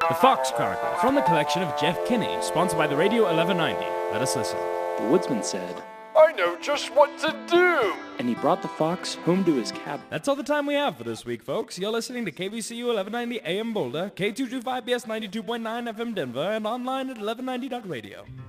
The Fox Chronicles, from the collection of Jeff Kinney, sponsored by the Radio 1190. Let us listen. The woodsman said, I know just what to do! and he brought the fox home to his cabin. That's all the time we have for this week, folks. You're listening to KVCU 1190 AM Boulder, K225BS 92.9 FM Denver, and online at 1190.radio.